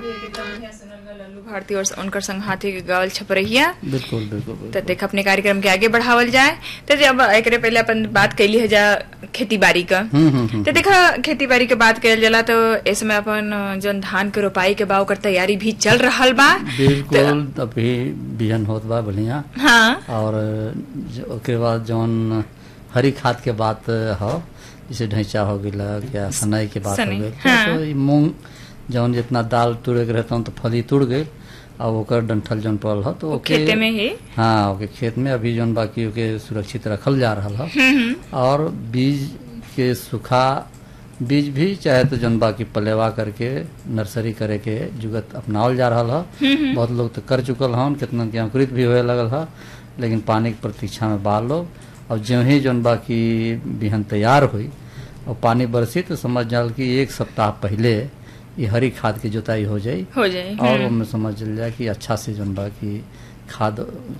लल्लू भारती और उनकर संघाती के गावल छपरहिया। बिल्कुल बिल्कुल। तो देख अपने कार्यक्रम के आगे बढ़ावल जाए तो जब एक पहले अपन बात कैली है जा खेती बाड़ी का। तो देखा खेती बाड़ी के बात कल जाला तो इसमें अपन जो धान के रोपाई के बाव कर तैयारी भी चल रहा बा। बिल्कुल अभी बिहन होत बा बढ़िया। हाँ। और उसके बाद जौन हरी खाद के बात हो जैसे ढैंचा हो गया या सनई के बात हो गई। हाँ। तो मूंग जौन जितना दाल तुड़े के रहता हूँ तो फली तुड़ गई और ओकर डंठल जौन पड़ल हो तो खेते में ही। हाँ ओके खेत में अभी जौन बाकी ओके सुरक्षित रखल जा रहा हो। और बीज के सूखा बीज भी चाहे तो जौन बाकी पलेवा करके नर्सरी करे के जुगत अपनावल जा रहा हो। बहुत लोग तो कर चुकल हन, कितना के अंकुरित भी होए लगल है, लेकिन पानी की प्रतीक्षा में बा लोग। और ज्यों ही जौन बाकी बिहन तैयार हुई और पानी बरसी तो समझ जाल कि एक सप्ताह पहले ये हरी खाद की जुताई हो जाए और उनमें समझ चल जाए कि अच्छा से जौन बाकी खाद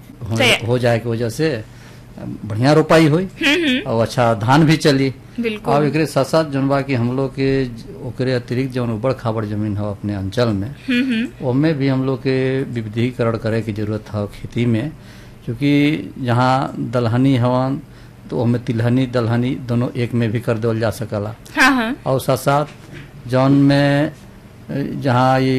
हो जाए की वजह से बढ़िया रोपाई हुई और अच्छा धान भी चली। और एक साथ साथ जौन बाकी हम लोग के ओकरे अतिरिक्त जौन उबड़ खाबड़ जमीन हो अपने अंचल में उनमें भी हम लोग के विविधीकरण करे की जरूरत है खेती में, क्योंकि जहाँ दलहनी हवन तो उनमें तिलहनी दलहनी दोनों एक में भी कर देवल जा सकला। और साथ साथ जौन में जहाँ ये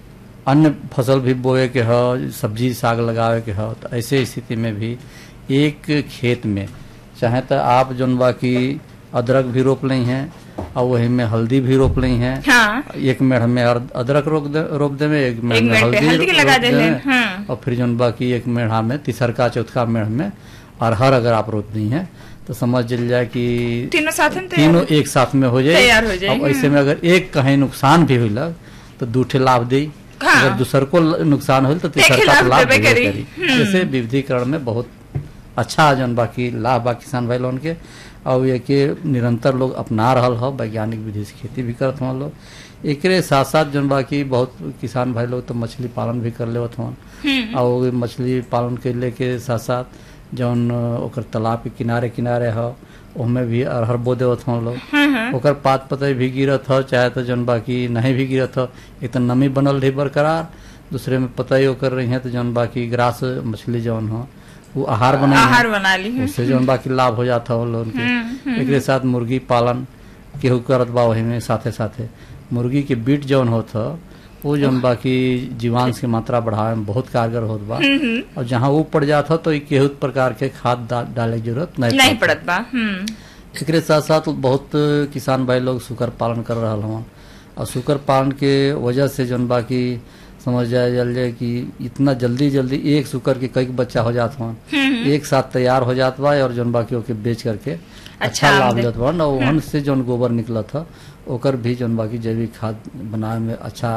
अन्य फसल भी बोए के हो, सब्जी साग लगावे के हो, तो ऐसे स्थिति में भी एक खेत में चाहे तो आप जौन बाकी अदरक भी रोप ली हैं और वही में हल्दी भी रोप ली हैं। हाँ। एक मेढ़ में अदरक रोप दे में, एक मेढ़ में हल्दी लगा दे। हाँ। और फिर जौन बाकी एक मेढ़ा में तीसरका चौथा मेढ़ में अरहर अगर आप रोप दी हैं तो समझ चल जाए कि तीनों एक साथ में हो जाए। अब ऐसे में अगर एक कहीं नुकसान भी हुई तो दूठे लाभ दे। हाँ। अगर दूसर को नुकसान हो तो तीसर का लाभ करी। जैसे विविधीकरण में बहुत अच्छा जौन बाकी लाभ बा किसान भाई लोगन के। और ये के निरंतर लोग अपना रहा हो, वैज्ञानिक विधि से खेती भी करत हुआ लोग। एक साथ साथ जौन बाकी बहुत किसान भाई लोग तो मछली पालन भी कर लेवत हुआ। और मछली पालन के लेके साथ साथ जौन ओकर तालाब के किनारे किनारे हो उनमें भी अरहर बो देवत हो लोग। ओकर पात पतई भी गिरत हो, चाहे तो जौन बाकी नहीं भी गिरत हो, एक तो नमी बनल रही बरकरार, दूसरे में पतई ओकर रही है तो जौन बाकी ग्रास मछली जौन हो वो आहार बना ली, उससे जौन बाकी लाभ हो जाता हो लोगन के। एक साथ मुर्गी पालन केहू करत बा, वही में साथे साथे मुर्गी के बीट जौन होत हो वो जौन बाकी जीवांश की मात्रा बढ़ावे में बहुत कारगर होत बा। और जहाँ वो पड़ जाता तो केहू प्रकार के खाद डाले की जरूरत नहीं पड़त बा। एक साथ साथ बहुत किसान भाई लोग सुकर पालन कर रहा हूँ। और सुकर पालन के वजह से जौन बाकी समझ जाए कि इतना जल्दी एक सुकर के कई बच्चा हो जाता हुआ एक साथ तैयार हो जाता बा और जौन बाकी ओके बेच करके अच्छा लाभ लेत बा। और वहाँ से जौन गोबर निकला था ओकर भी जौन बाकी जैविक खाद बनाए में अच्छा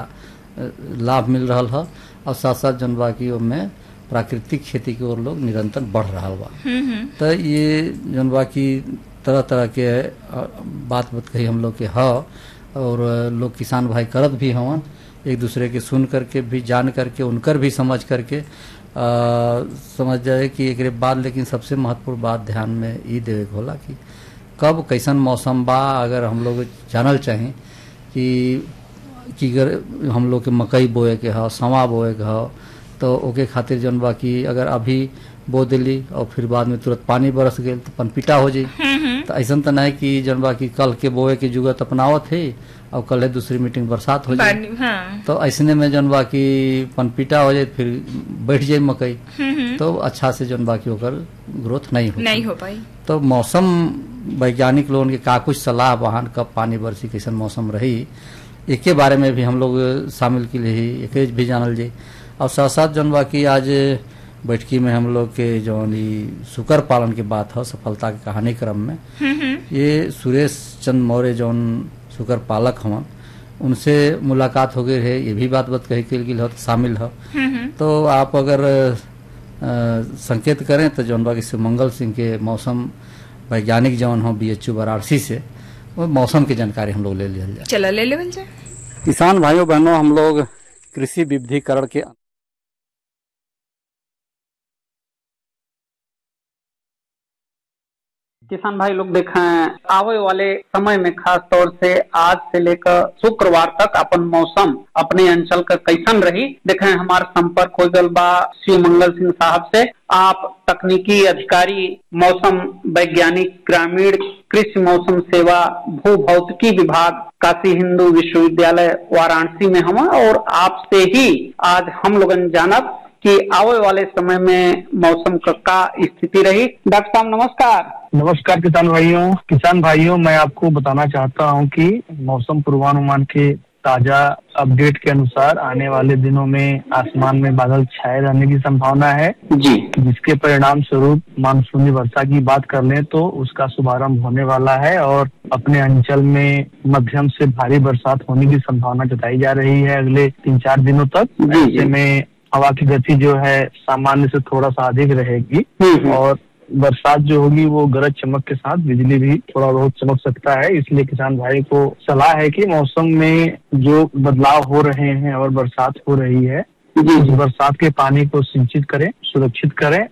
लाभ मिल रहा है। और साथ साथ जौन बाकी उनमें प्राकृतिक खेती की ओर लोग निरंतर बढ़ रहा बा। तो ये जौन बाकी तरह तरह के बात कही हम लोग के है और लोग किसान भाई करत भी हवन, एक दूसरे के सुन करके भी जान करके उनकर भी समझ करके समझ जाए कि एक बाद। लेकिन सबसे महत्वपूर्ण बात ध्यान में ये देवे के होला कि कब कैसन मौसम बा। अगर हम लोग जानल चाहें कि अगर हम लोग के मकई बोए के हो, सवा बोए के हो, तो ओके खातिर जौन बाकी अगर अभी बो दिली और फिर बाद में तुरंत पानी बरस गए तो पनपीटा हो जाये। तो ऐसा तो नहीं कि जौन बाकी कल के बोए के जुगत अपनावत है और कल दूसरी मीटिंग बरसात हो जाए। हाँ। तो ऐसने में जौन बाकी पनपीटा हो जाए फिर बैठ जाए मकई तो अच्छा से जौन बाकी होकर ग्रोथ नहीं हो पाई। तो मौसम वैज्ञानिक लोगों के का कुछ सलाह बहान कब पानी बरसी कैसन मौसम रही एक बारे में भी हम लोग शामिल के लिए एक भी जानल जाए। और साथ साथ जौन बाकी आज बैठकी में हम लोग के जौन सुकर पालन की बात है सफलता की कहानी क्रम में ये सुरेश चंद्र मौर्य जौन सुकर पालक हवन उनसे मुलाकात हो गई है। ये भी बात कही के लिए शामिल है। तो आप अगर संकेत करें तो जौन बाकी से मंगल सिंह के मौसम वैज्ञानिक जौन हो BHU वाराणसी से वो मौसम की जानकारी हम लोग ले लिया जाए। चला ले लेवल जाए। किसान भाइयों बहनों, हम लोग कृषि विविधीकरण के किसान भाई लोग देखें आवे वाले समय में खास तौर से आज से लेकर शुक्रवार तक अपन मौसम अपने अंचल का कैसन रही। देखें हमारा संपर्क हो गल बा शिव मंगल सिंह साहब से। आप तकनीकी अधिकारी मौसम वैज्ञानिक ग्रामीण कृषि मौसम सेवा भू भौतिकी विभाग काशी हिंदू विश्वविद्यालय वाराणसी में हम और आपसे ही आज हम लोगन जानब कि आवे वाले समय में मौसम का स्थिति रही। डॉक्टर साहब नमस्कार। नमस्कार किसान भाइयों मैं आपको बताना चाहता हूं कि मौसम पूर्वानुमान के ताजा अपडेट के अनुसार आने वाले दिनों में आसमान में बादल छाए रहने की संभावना है जी, जिसके परिणाम स्वरूप मानसूनी वर्षा की बात कर लें तो उसका शुभारंभ होने वाला है और अपने अंचल में मध्यम से भारी बरसात होने की संभावना जताई जा रही है अगले 3-4 दिनों तक। ऐसे में हवा की गति जो है सामान्य से थोड़ा सा अधिक रहेगी और बरसात जो होगी वो गरज चमक के साथ बिजली भी थोड़ा बहुत चमक सकता है। इसलिए किसान भाई को सलाह है कि मौसम में जो बदलाव हो रहे हैं और बरसात हो रही है, उस बरसात के पानी को सिंचित करें, सुरक्षित करें